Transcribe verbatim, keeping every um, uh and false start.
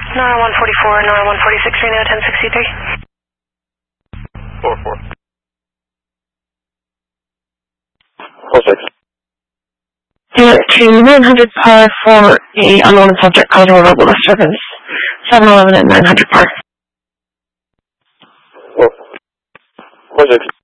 Nora one forty-four, Nora one forty-six, Reno ten sixty-three. four four. four six. Unit to nine hundred par for a unknown subject causing a mobile disturbance. seven eleven at nine hundred par. four six.